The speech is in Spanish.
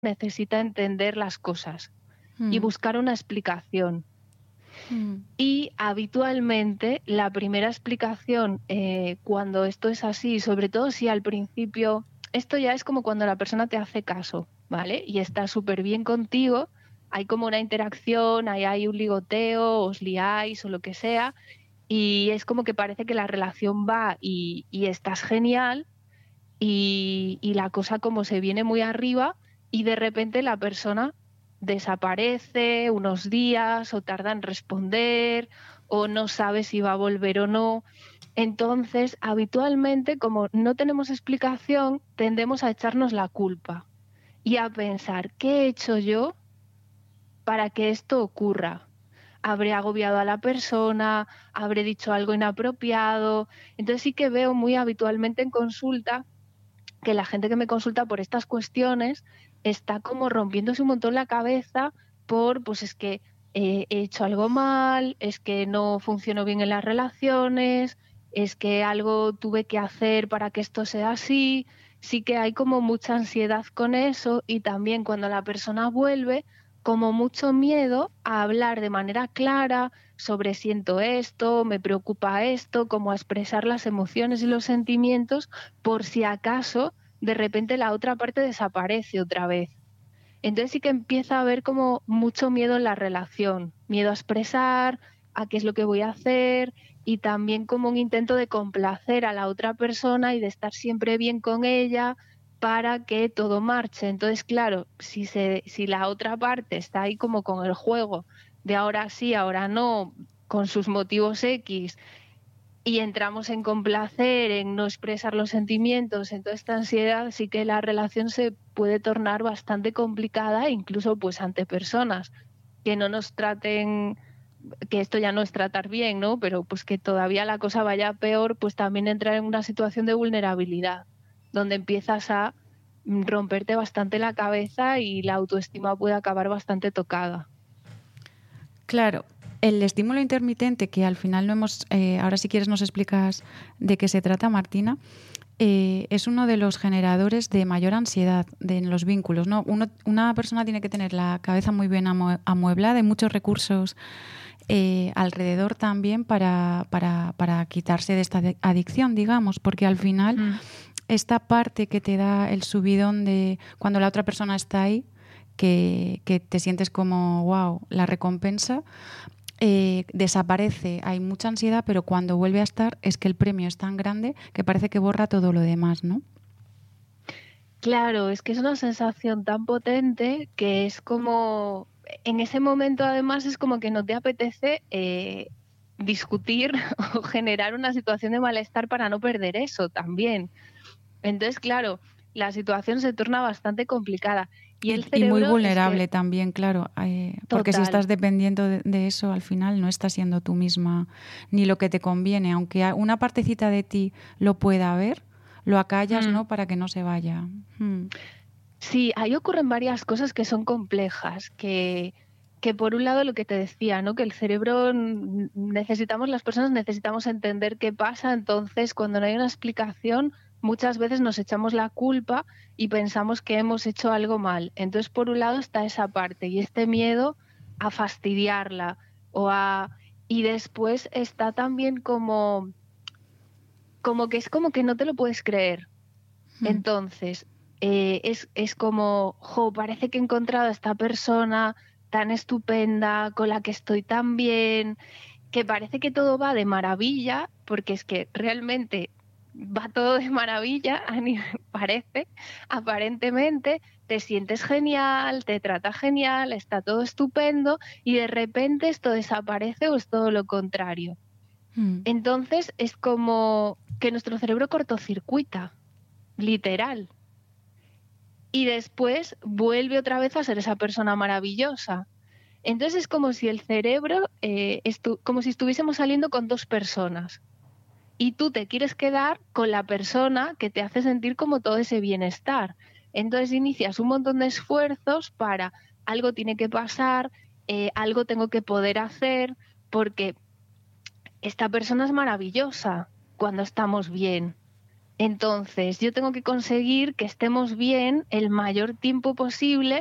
necesita entender las cosas y Mm. buscar una explicación. Y habitualmente la primera explicación, cuando esto es así, sobre todo si al principio, esto ya es como cuando la persona te hace caso, ¿vale? Y está súper bien contigo, hay como una interacción, hay un ligoteo, os liáis o lo que sea, y es como que parece que la relación va y estás genial, y la cosa como se viene muy arriba y de repente la persona desaparece unos días o tarda en responder o no sabe si va a volver o no. Entonces, habitualmente, como no tenemos explicación, tendemos a echarnos la culpa y a pensar, ¿qué he hecho yo para que esto ocurra? ¿Habré agobiado a la persona? ¿Habré dicho algo inapropiado? Entonces sí que veo muy habitualmente en consulta que la gente que me consulta por estas cuestiones está como rompiéndose un montón la cabeza por, pues es que he hecho algo mal, es que no funcionó bien en las relaciones, es que algo tuve que hacer para que esto sea así. Sí que hay como mucha ansiedad con eso y también cuando la persona vuelve, como mucho miedo a hablar de manera clara sobre siento esto, me preocupa esto, cómo expresar las emociones y los sentimientos por si acaso de repente la otra parte desaparece otra vez. Entonces sí que empieza a haber como mucho miedo en la relación, miedo a expresar, a qué es lo que voy a hacer y también como un intento de complacer a la otra persona y de estar siempre bien con ella para que todo marche. Entonces, claro, si la otra parte está ahí como con el juego de ahora sí, ahora no, con sus motivos X, y entramos en complacer, en no expresar los sentimientos, en toda esta ansiedad, sí que la relación se puede tornar bastante complicada, incluso pues ante personas que no nos traten, que esto ya no es tratar bien, ¿no? Pero pues que todavía la cosa vaya peor, pues también entrar en una situación de vulnerabilidad, donde empiezas a romperte bastante la cabeza y la autoestima puede acabar bastante tocada. Claro, el estímulo intermitente, que al final no hemos, ahora si quieres nos explicas de qué se trata, Martina, es uno de los generadores de mayor ansiedad en los vínculos, ¿no? Una persona tiene que tener la cabeza muy bien amueblada, y muchos recursos alrededor también para quitarse de esta adicción, digamos, porque al final esta parte que te da el subidón de cuando la otra persona está ahí, que te sientes como, wow, la recompensa, desaparece, hay mucha ansiedad, pero cuando vuelve a estar es que el premio es tan grande que parece que borra todo lo demás, ¿no? Claro, es que es una sensación tan potente que es como, en ese momento además es como que no te apetece discutir o generar una situación de malestar para no perder eso también. Entonces, claro, la situación se torna bastante complicada y el Y muy cerebro es que, vulnerable también, claro, porque si total. estás dependiendo de eso, al final no estás siendo tú misma ni lo que te conviene, aunque una partecita de ti lo pueda ver, lo acallas, Mm. ¿no? Para que no se vaya. Sí, ahí ocurren varias cosas que son complejas, que por un lado lo que te decía, ¿no? Que el cerebro necesitamos, las personas necesitamos entender qué pasa, entonces cuando no hay una explicación, muchas veces nos echamos la culpa y pensamos que hemos hecho algo mal. Entonces, por un lado está esa parte y este miedo a fastidiarla o a y después está también como que es como que no te lo puedes creer. Entonces, es como, jo, parece que he encontrado a esta persona tan estupenda, con la que estoy tan bien, que parece que todo va de maravilla, porque es que realmente va todo de maravilla, parece, aparentemente, te sientes genial, te trata genial, está todo estupendo, y de repente esto desaparece o es todo lo contrario. Entonces, es como que nuestro cerebro cortocircuita, literal. Y después vuelve otra vez a ser esa persona maravillosa. Entonces es como si el cerebro, como si estuviésemos saliendo con dos personas y tú te quieres quedar con la persona que te hace sentir como todo ese bienestar. Entonces inicias un montón de esfuerzos para algo tiene que pasar, algo tengo que poder hacer, porque esta persona es maravillosa cuando estamos bien. Entonces, yo tengo que conseguir que estemos bien el mayor tiempo posible